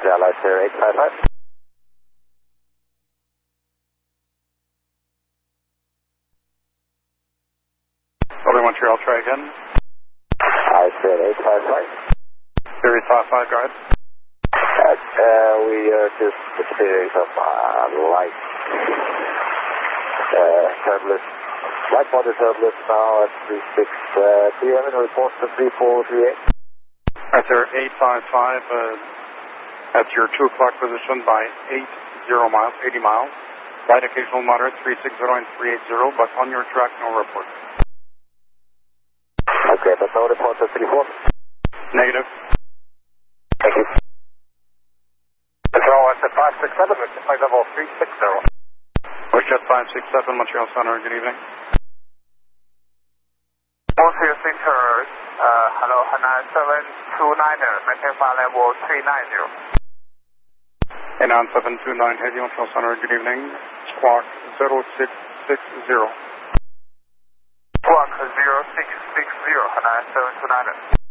Montreal, Sierra 855. Over Montreal, try again. Sierra 855. Sierra 855, go ahead. We are just experiencing some light turbulence. Light body turbulence now at 36. Do you have any reports to 3438? Right there, 855, that's your 2 o'clock position by 80 miles, 80 miles. Light occasional moderate, 360 and 380, but on your track, no report. Okay, but no report to 34? Negative. Thank you. Control, that's at 567, which is level 360. WestJet 567, Montreal Center, good evening. Montreal Center, hello, Hana 729, maintain flight level 390. And on 729, heavy Montreal Center, good evening. Squawk 0660. Squawk 0660, Hana 729.